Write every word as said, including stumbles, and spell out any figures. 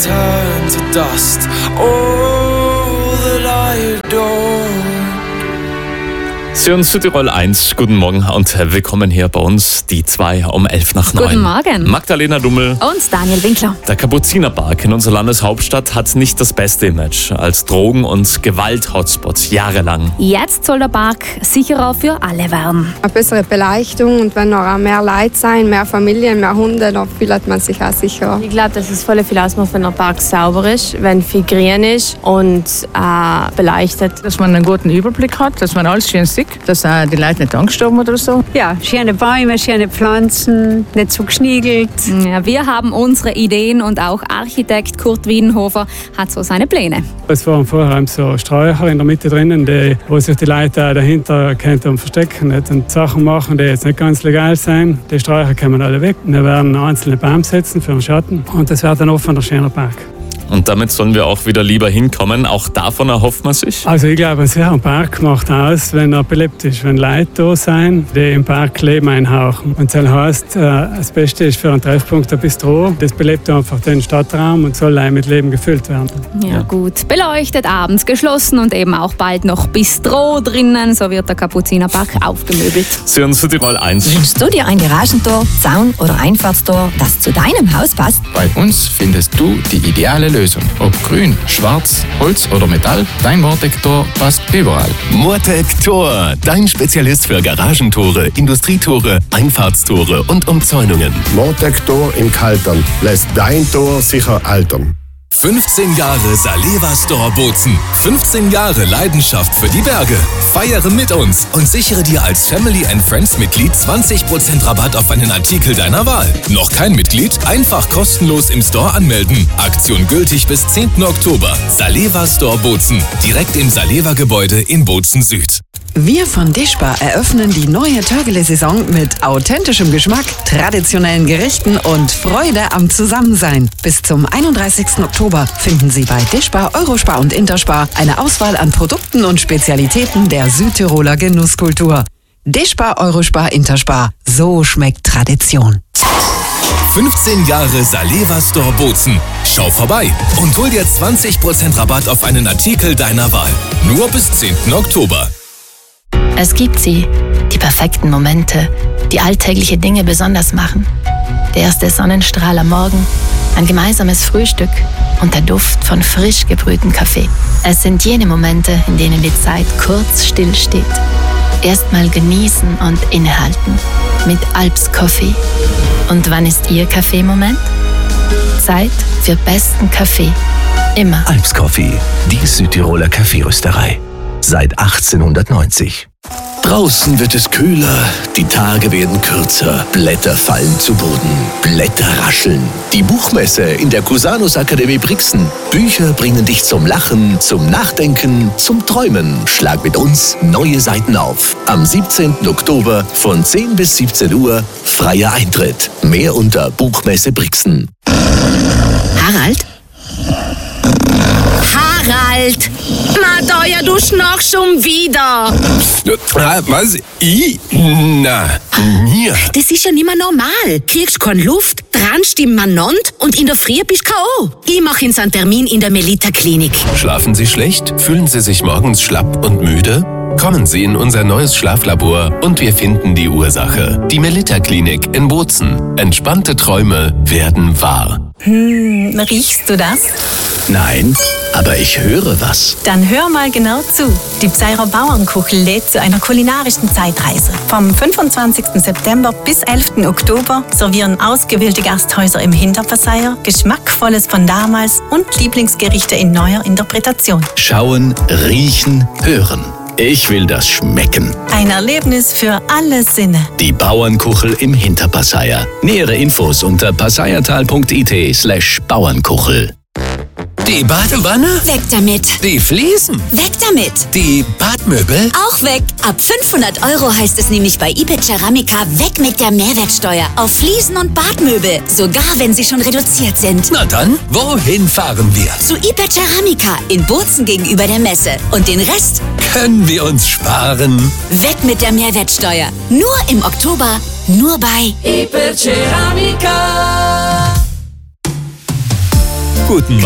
turn to dust. All that I adore. Sie hören Südtirol eins, guten Morgen und willkommen hier bei uns, die zwei um elf nach neun. Guten Morgen. Magdalena Dummel Und Daniel Winkler. Der Kapuzinerpark in unserer Landeshauptstadt hat nicht das beste Image als Drogen- und Gewalt-Hotspot jahrelang. Jetzt soll der Park sicherer für alle werden. Eine bessere Beleuchtung und wenn noch mehr Leute sein, mehr Familien, mehr Hunde, dann fühlt man sich auch sicherer. Ich glaube, dass es voll viel ausmacht, wenn der Park sauber ist, wenn viel grün ist und äh, beleuchtet. Dass man einen guten Überblick hat, dass man alles schön sieht, dass äh, die Leute nicht Angst haben oder so. Ja, schöne Bäume, schöne Pflanzen, nicht so geschniegelt. Ja, wir haben unsere Ideen und auch Architekt Kurt Wiedenhofer hat so seine Pläne. Es waren vorher so Sträucher in der Mitte drinnen, die, wo sich die Leute auch dahinter könnten verstecken nicht? Und Sachen machen, die jetzt nicht ganz legal sein. Die Sträucher kommen alle weg. Wir werden einzelne Bäume setzen für den Schatten und das wird dann offen der schöne Park. Und damit sollen wir auch wieder lieber hinkommen. Auch davon erhofft man sich. Also ich glaube, es wäre ein Park macht aus, wenn er belebt ist, wenn Leute da sein, die im Park Leben einhauchen. Und das heißt, das Beste ist für einen Treffpunkt ein Bistro. Das belebt einfach den Stadtraum und soll mit Leben gefüllt werden. Ja, ja gut, beleuchtet, abends geschlossen und eben auch bald noch Bistro drinnen. So wird der Kapuzinerpark aufgemöbelt. Sie hören Südtirol eins. Wünschst du dir ein Garagentor, Zaun oder Einfahrtstor, das zu deinem Haus passt? Bei uns findest du die ideale Lösung. Ob grün, schwarz, Holz oder Metall, dein Mortec-Tor passt überall. Mortec-Tor, dein Spezialist für Garagentore, Industrietore, Einfahrtstore und Umzäunungen. Mortec-Tor in Kaltern lässt dein Tor sicher altern. fünfzehn Jahre Saleva Store Bozen. fünfzehn Jahre Leidenschaft für die Berge. Feiere mit uns und sichere dir als Family and Friends Mitglied zwanzig Prozent Rabatt auf einen Artikel deiner Wahl. Noch kein Mitglied? Einfach kostenlos im Store anmelden. Aktion gültig bis zehnten Oktober. Saleva Store Bozen. Direkt im Saleva-Gebäude in Bozen Süd. Wir von Deschpa eröffnen die neue Törgele-Saison mit authentischem Geschmack, traditionellen Gerichten und Freude am Zusammensein. Bis zum einunddreißigsten Oktober finden Sie bei Deschpa, Eurospar und Interspar eine Auswahl an Produkten und Spezialitäten der Südtiroler Genusskultur. Deschpa, Eurospar, Interspar. So schmeckt Tradition. fünfzehn Jahre Saleva Store Bozen. Schau vorbei und hol dir zwanzig Prozent Rabatt auf einen Artikel deiner Wahl. Nur bis zehnten Oktober. Es gibt sie, die perfekten Momente, die alltägliche Dinge besonders machen. Der erste Sonnenstrahl am Morgen, ein gemeinsames Frühstück und der Duft von frisch gebrühtem Kaffee. Es sind jene Momente, in denen die Zeit kurz stillsteht. Erstmal genießen und innehalten mit Alps Coffee. Und wann ist Ihr Kaffeemoment? Zeit für besten Kaffee. Immer. Alps Coffee, die Südtiroler Kaffeerösterei. Seit achtzehnhundertneunzig. Draußen wird es kühler, die Tage werden kürzer, Blätter fallen zu Boden, Blätter rascheln. Die Buchmesse in der Cusanus Akademie Brixen. Bücher bringen dich zum Lachen, zum Nachdenken, zum Träumen. Schlag mit uns neue Seiten auf. Am siebzehnten Oktober von zehn bis siebzehn Uhr, freier Eintritt. Mehr unter Buchmesse Brixen. Harald? Harald! Na, da ja, du schnarchst schon wieder. Was? Ich? Na, mir? Das ist ja nicht mehr normal. Kriegst keine Luft, trannst im Manant und in der Früh bist K O Ich mache Ihnen einen Termin in der Melita-Klinik. Schlafen Sie schlecht? Fühlen Sie sich morgens schlapp und müde? Kommen Sie in unser neues Schlaflabor und wir finden die Ursache. Die Melita-Klinik in Bozen. Entspannte Träume werden wahr. Hm, riechst du das? Nein, aber ich höre was. Dann hör mal genau zu. Die Pseirer Bauernkuchel lädt zu einer kulinarischen Zeitreise. Vom fünfundzwanzigsten September bis elften Oktober servieren ausgewählte Gasthäuser im Hinterpasseier Geschmackvolles von damals und Lieblingsgerichte in neuer Interpretation. Schauen, riechen, hören. Ich will das schmecken. Ein Erlebnis für alle Sinne. Die Bauernkuchel im Hinterpasseier. Nähere Infos unter passeiertal punkt it slash Bauernkuchel. Die Badewanne? Weg damit. Die Fliesen? Weg damit. Die Badmöbel? Auch weg. Ab fünfhundert Euro heißt es nämlich bei I P E Ceramica weg mit der Mehrwertsteuer auf Fliesen und Badmöbel. Sogar wenn sie schon reduziert sind. Na dann, wohin fahren wir? Zu I P E Ceramica in Bozen gegenüber der Messe. Und den Rest können wir uns sparen. Weg mit der Mehrwertsteuer. Nur im Oktober, nur bei I P E Ceramica. Guten